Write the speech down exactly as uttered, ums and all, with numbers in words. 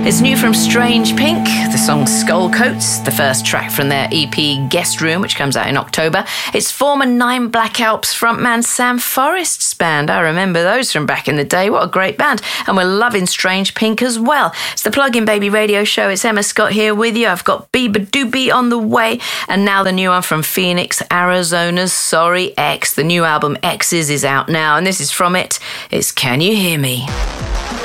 It's new from Strange Pink, the song Skull Coats, the first track from their E P Guest Room, which comes out in October. It's former Nine Black Alps frontman Sam Forrest's band. I remember those from back in the day. What a great band. And we're loving Strange Pink as well. It's the Plug-in Baby radio show. It's Emma Scott here with you. I've got Bieber Doobie on the way. And now the new one from Phoenix, Arizona's Sorry X. The new album X's is out now. And this is from it. It's Can You Hear Me?